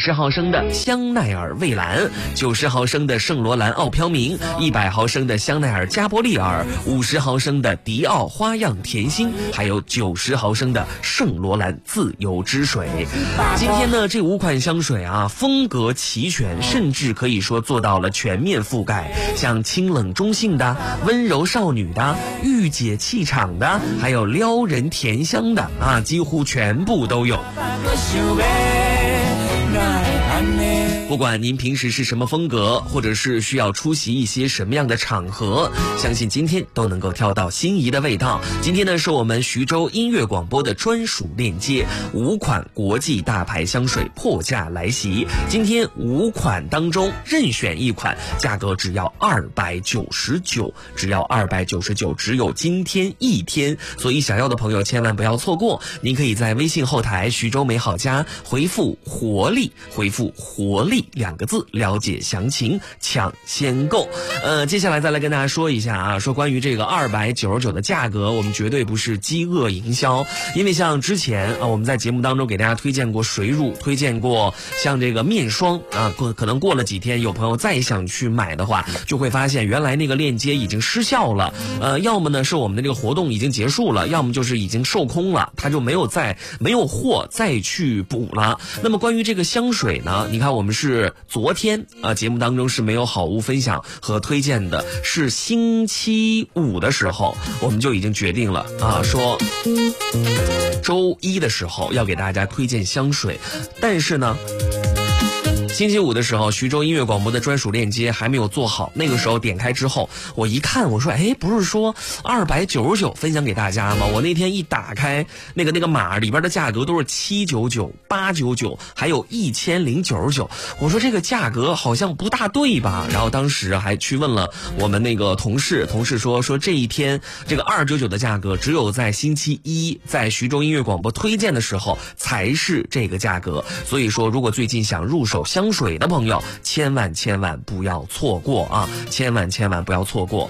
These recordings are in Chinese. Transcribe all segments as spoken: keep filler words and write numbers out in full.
十毫升的香奈儿蔚蓝，九十毫升的圣罗兰奥飘明，一百毫升的香奈儿加波利尔，五十毫升的迪奥花样甜心，还有九十毫升的圣罗兰自由之水。今天呢，这五款香水啊，风格齐全，甚至可以说做到了全面覆盖，像清冷中性的、温柔少女的、御姐气场的，还有撩人甜香的啊，几乎全部都有。不管您平时是什么风格，或者是需要出席一些什么样的场合，相信今天都能够挑到心仪的味道。今天呢，是我们徐州音乐广播的专属链接，五款国际大牌香水破价来袭。今天五款当中任选一款，价格只要二百九十九，只要二百九十九，只有今天一天，所以想要的朋友千万不要错过。您可以在微信后台徐州美好家回复活力，回复活力两个字了解详情，抢先购。呃，接下来再来跟大家说一下啊，说关于这个二百九十九的价格，我们绝对不是饥饿营销，因为像之前啊，我们在节目当中给大家推荐过水乳，推荐过像这个面霜啊，过可能过了几天，有朋友再想去买的话，就会发现原来那个链接已经失效了。呃，要么呢是我们的这个活动已经结束了，要么就是已经售空了，它就没有再没有货再去补了。那么关于这个香水呢，你看我们是昨天啊节目当中是没有好物分享和推荐的，是星期五的时候我们就已经决定了啊，说周一的时候要给大家推荐香水，但是呢星期五的时候徐州音乐广播的专属链接还没有做好，那个时候点开之后我一看，我说哎，不是说二百九十九分享给大家吗？我那天一打开那个那个码里边的价格都是七百九十九、八百九十九，还有一千零九十九，我说这个价格好像不大对吧？然后当时还去问了我们那个同事，同事说说这一天这个二百九十九的价格只有在星期一在徐州音乐广播推荐的时候才是这个价格，所以说如果最近想入手香水的朋友，千万千万不要错过啊！千万千万不要错过。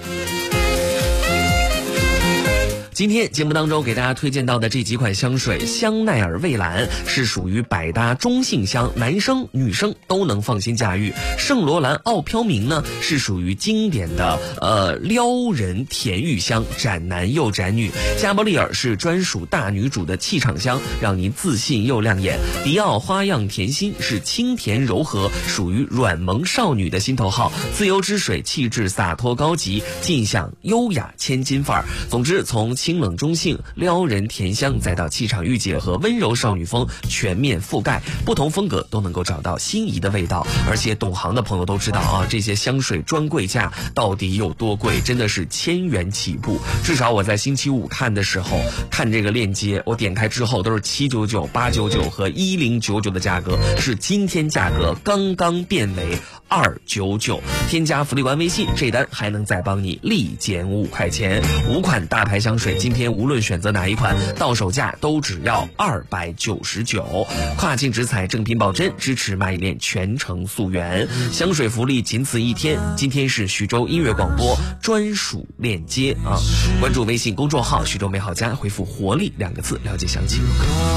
今天节目当中给大家推荐到的这几款香水，香奈儿蔚蓝是属于百搭中性香，男生女生都能放心驾驭。圣罗兰奥飘明呢是属于经典的呃撩人甜玉香，斩男又斩女。加波利尔是专属大女主的气场香，让您自信又亮眼。迪奥花样甜心是清甜柔和，属于软萌少女的心头好。自由之水气质洒脱高级，尽享优雅千金范儿。总之，从清冷中性、撩人甜香，再到气场御姐和温柔少女风，全面覆盖，不同风格都能够找到心仪的味道。而且懂行的朋友都知道啊，这些香水专柜价到底有多贵，真的是千元起步。至少我在星期五看的时候，看这个链接，我点开之后都是七百九十九、八百九十九和一千零九十九的价格，是今天价格刚刚变为二百九十九。添加福利官微信，这单还能再帮你立减五块钱。五款大牌香水，今天无论选择哪一款，到手价都只要二百九十九。跨境直采，正品保真，支持蚂蚁链全程溯源。香水福利仅此一天，今天是徐州音乐广播专属链接啊！关注微信公众号徐州美好家，回复活力两个字了解详情。